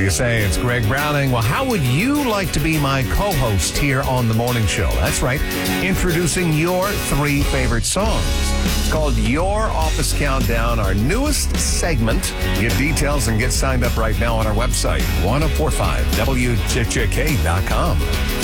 you say? It's Greg Browning. Well, how would you like to be my co-host here on The Morning Show? That's right, introducing your 3 favorite songs. It's called Your Office Countdown, our newest segment. Get details and get signed up right now on our website, 1045wjjk.com.